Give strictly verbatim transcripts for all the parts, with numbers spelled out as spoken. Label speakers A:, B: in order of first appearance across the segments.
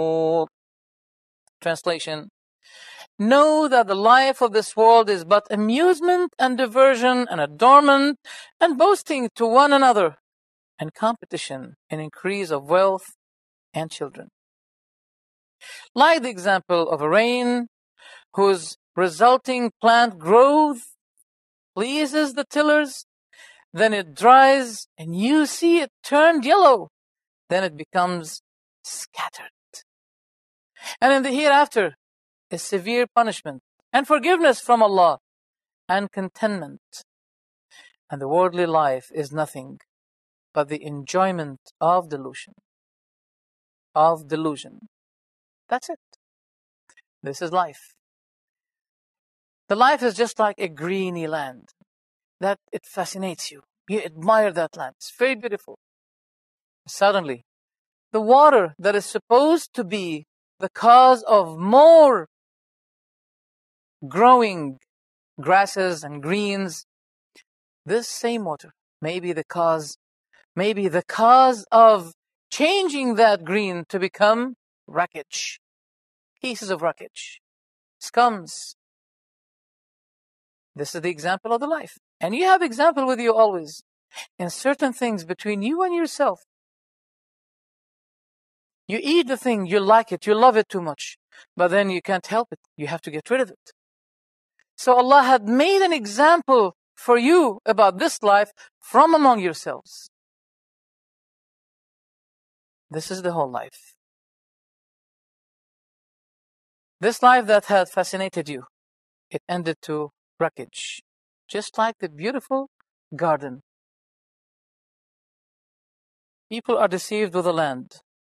A: Translation: know that the life of this world is but amusement and diversion and adornment and boasting to one another and competition and increase of wealth and children. Like the example of a rain whose resulting plant growth pleases the tillers, then it dries and you see it turned yellow, then it becomes scattered. And in the hereafter is severe punishment and forgiveness from Allah and contentment. And the worldly life is nothing but the enjoyment of delusion. Of delusion. That's it. This is life. The life is just like a greeny land that it fascinates you. You admire that land. It's very beautiful. Suddenly, the water that is supposed to be the cause of more growing grasses and greens, this same water may be the cause, maybe the cause of changing that green to become wreckage, pieces of wreckage, scums. This is the example of the life. And you have example with you always in certain things between you and yourself. You eat the thing, you like it, you love it too much, but then you can't help it. You have to get rid of it. So Allah had made an example for you about this life from among yourselves. This is the whole life. This life that had fascinated you, it ended to wreckage, just like the beautiful garden. People are deceived with the land.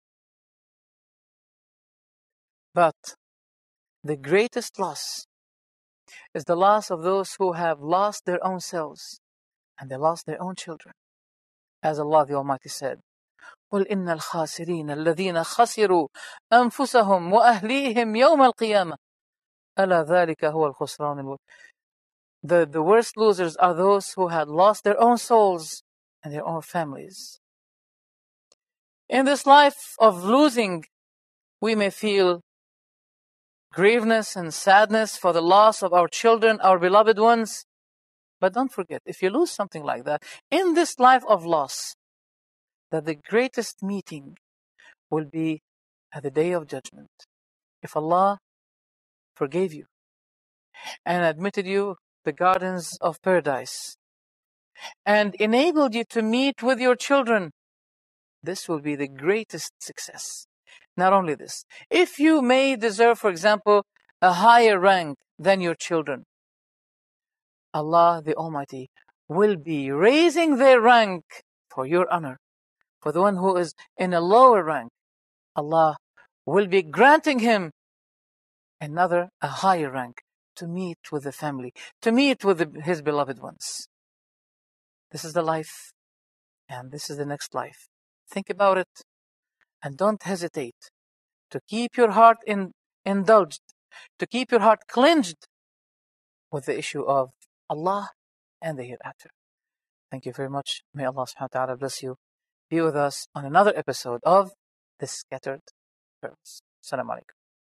A: But the greatest loss is the loss of those who have lost their own selves and they lost their own children. As Allah the Almighty said, قُلْ إِنَّ الْخَاسِرِينَ الَّذِينَ خَسِرُوا أَنفُسَهُمْ وَأَهْلِيهِمْ يَوْمَ الْقِيَامَةِ أَلَا ذَلِكَ هُوَ الْخُسْرَانُ الْمُبِينُ. The, the worst losers are those who had lost their own souls and their own families. In this life of losing, we may feel grieveness and sadness for the loss of our children, our beloved ones. But don't forget, if you lose something like that, in this life of loss, that the greatest meeting will be at the Day of Judgment. If Allah forgave you and admitted you the gardens of paradise and enabled you to meet with your children, this will be the greatest success. Not only this, if you may deserve, for example, a higher rank than your children, Allah the Almighty will be raising their rank for your honor. For the one who is in a lower rank, Allah will be granting him another, a higher rank, to meet with the family, to meet with the, his beloved ones. This is the life, and this is the next life. Think about it, and don't hesitate to keep your heart in, indulged, to keep your heart cleansed with the issue of Allah and the hereafter. Thank you very much. May Allah subhanahu wa ta'ala bless you. Be with us on another episode of The Scattered Pearls. Assalamu alaikum.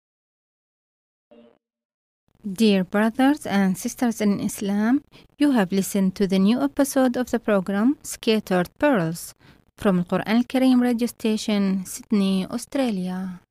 B: Dear brothers and sisters in Islam, you have listened to the new episode of the program Scattered Pearls from Al Quran Al Kareem radio station, Sydney, Australia.